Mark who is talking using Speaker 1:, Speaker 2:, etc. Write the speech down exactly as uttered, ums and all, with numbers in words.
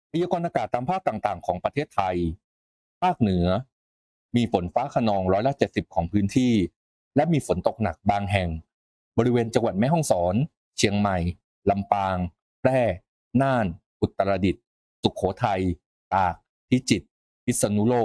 Speaker 1: พยากรณ์อากาศตามภาคต่างๆของประเทศไทยภาคเหนือมีฝนฟ้าคะนองร้อยละเจ็ดสิบของพื้นที่และมีฝนตกหนักบางแห่งบริเวณจังหวัดแม่ฮ่องสอนเชียงใหม่ลำปางแพร่น่านอุตรดิตถ์สุโขทัยตากพิจิตรพิษณุโลก